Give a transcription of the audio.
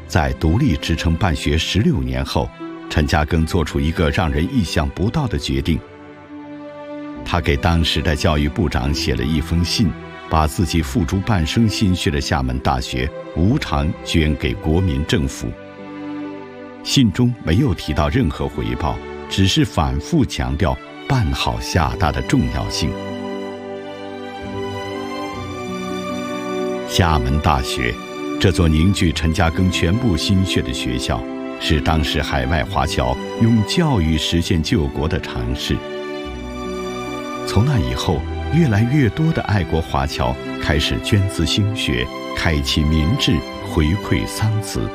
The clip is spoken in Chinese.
在独立支撑办学16年后，陈嘉庚做出一个让人意想不到的决定。他给当时的教育部长写了一封信，把自己付出半生心血的厦门大学无偿捐给国民政府。信中没有提到任何回报，只是反复强调办好厦大的重要性。厦门大学，这座凝聚陈嘉庚全部心血的学校，是当时海外华侨用教育实现救国的尝试。从那以后，越来越多的爱国华侨开始捐资兴学，开启民智，回馈桑梓。